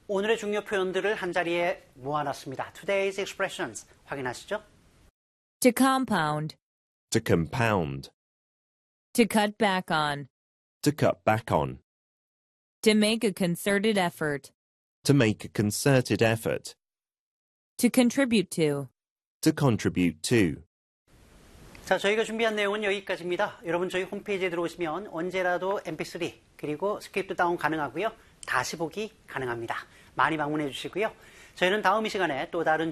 오늘의 중요 표현들을 한자리에 모아놨습니다. Today's expressions 확인하시죠? To compound. To compound. To cut back on. To cut back on. To make a concerted effort. To make a concerted effort. To contribute to. To contribute to. 자, 저희가 준비한 내용은 여기까지입니다. 여러분 저희 홈페이지에 들어오시면 언제라도 mp3 그리고 스크립트 다운 가능하고요. 다시 보기 가능합니다. 많이 방문해 주시고요. 저희는 다음 이 시간에 또 다른